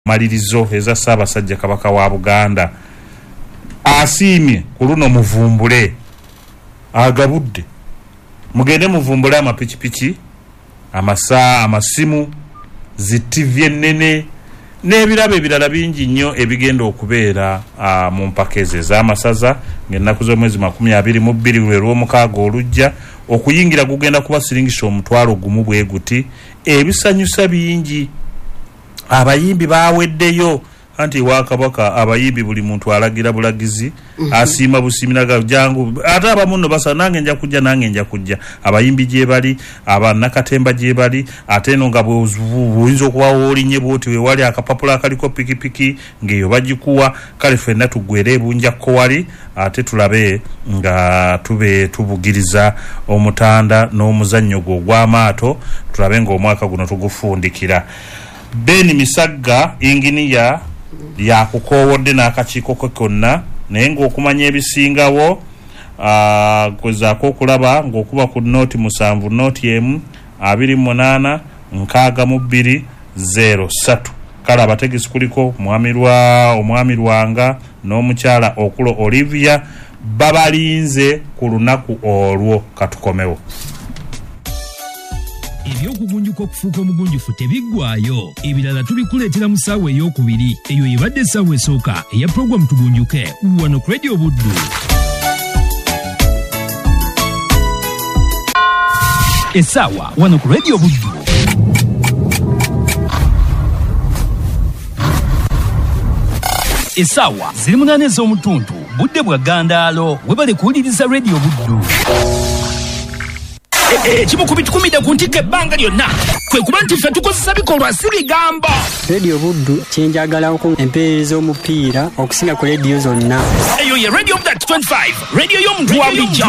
malirizo eza Ssaabasajja Kabaka wa Buganda asiimye ku luno muvumbule agabudde mugende muvumbule amapikipiki amasaa amasimu zitivye ennene n'ebirabo ebirala bingi nnyo ebigenda okubeera mu mpaka ezo ez'amasaza ng'ennaku z'omwezi 22 lwe lw'omukaaga olujja okuyingira gugenda kubasiringisa omutwalo gumu bwe guti ebisanyusa bingi abayimbi baweddeyo anti wa Kabaka abayimbi buli muntu alagira bulagizi asiima busiminaga jangu ate abamu nno basa nange nja kujja abayimbi gye bali abanakatemba gye bali ate no nga buyinza okuba wolinye bwoti we wali akapapula akaliko pikipiki ngeyo bagikuwa kale ffenna tuggwere ebunja ko wali ate tulabe nga tube tubugiriza omutanda n'omuzannyo gw'amaato tulabe ng'omwaka guno tugufundikira. Ben Misagga inginiya yakukowodde n'akakiiko ke konna naye ng'okumanya ebisingawo kwezaako okulaba ng'okuba ku nooti 7 nooti emu 28 6203 kale abategesi kuliko omwami Lwanga n'omukyala Okulo Olivia babalinze ku lunaku olwo katukomewo. Ebyokugunjuka okufuuka omugunjufu tebiggwaayo ebirala tubikuleetera mu ssaawa ey'okubiri eyo yebadde essaawa esooka eya puroguramu tugunjuke wano ku Radio Buddu. Essaawa wano ku Radio Buddu. Essaawa ziri 8 ez'omutuntu budde bwa Gandaalo webale kuwuliriza Radio Buddu. Chimu kubitumida kuntike ebbanga lyonna kwe kuba nti ffe tukozesa bikolwa si bigambo. Radio Buddu kyenjagala empeereza omupiira okusinga ku radio zonna. Eyo ye Radio 25 radio y'omuntu wa bulijjo.